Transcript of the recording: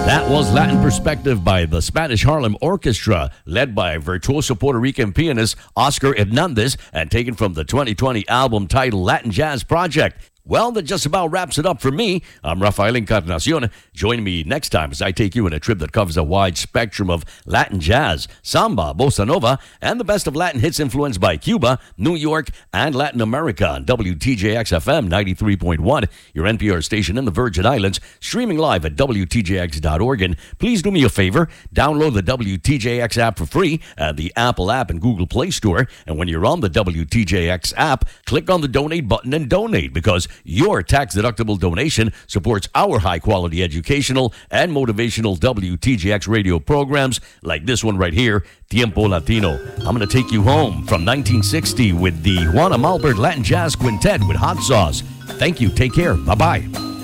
That was Latin Perspective by the Spanish Harlem Orchestra, led by virtuoso Puerto Rican pianist Oscar Hernandez, and taken from the 2020 album titled Latin Jazz Project. Well, that just about wraps it up for me. I'm Rafael Encarnacion. Join me next time as I take you on a trip that covers a wide spectrum of Latin jazz, samba, bossa nova, and the best of Latin hits influenced by Cuba, New York, and Latin America on WTJX-FM 93.1, your NPR station in the Virgin Islands, streaming live at WTJX.org. And please do me a favor, download the WTJX app for free at the Apple app and Google Play Store. And when you're on the WTJX app, click on the donate button and donate, because your tax-deductible donation supports our high-quality educational and motivational WTJX radio programs like this one right here, Tiempo Latino. I'm going to take you home from 1960 with the Juana Malbert Latin Jazz Quintet with Hot Sauce. Thank you. Take care. Bye-bye.